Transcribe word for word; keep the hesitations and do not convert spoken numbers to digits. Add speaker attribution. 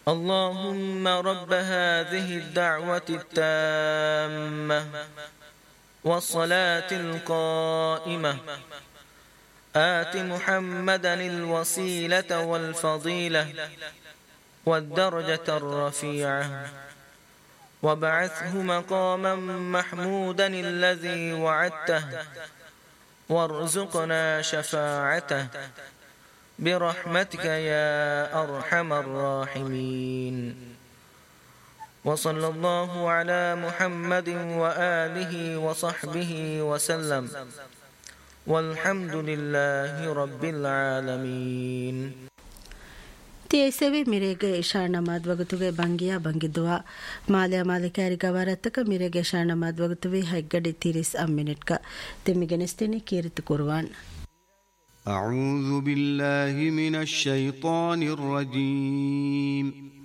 Speaker 1: اللهم رب هذه الدعوة التامة والصلاة القائمة آت محمدا الوسيلة والفضيلة والدرجة الرفيعة وابعثه مقاما محمودا الذي وعدته وارزقنا شفاعته برحمتك يا أرحم الراحمين. وصلى الله على محمد وآله وصحبه وسلم والحمد لله رب العالمين.
Speaker 2: ತಿಯೈಸೆವಿ ಮಿರೆಗೆ ಇಶಾ ನಮಾದ್ ವಗತುಗೆ ಬಂಗಿಯಾ ಬಂಗಿದ್ವಾ ಮಾಲಿಯ ಮಾಲಿಕಾರಿ ಗವರತ್ತಕ ಮಿರೆಗೆ ಇಶಾ ನಮಾದ್ ವಗತುವಿ ಹೈಗಡಿ ತಿರಿಸ್ ಅಂ ಮಿನಿಟ್ಕ ತಿಮ್ಮಿಗೆನಿಸ್ತಿನಿ ಕೀರಿತು ಕುರ್ವಾನ್.
Speaker 3: أعوذ بالله من الشيطان الرجيم.